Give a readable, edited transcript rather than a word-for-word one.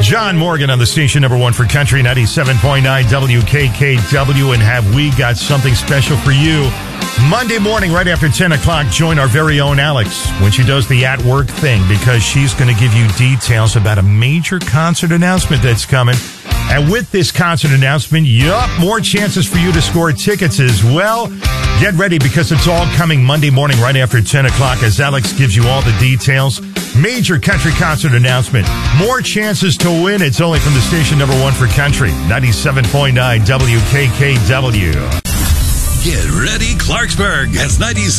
John Morgan on the station number one for country, 97.9 WKKW. And have we got something special for you? Monday morning, right after 10 o'clock, join our very own Alex when she does the at work thing, because she's going to give you details about a major concert announcement that's coming. And with this concert announcement, more chances for you to score tickets as well. Get ready, because it's all coming Monday morning right after 10 o'clock as Alex gives you all the details. Major country concert announcement. More chances to win. It's only from the station number one for country, 97.9 WKKW. Get ready, Clarksburg. It's 97.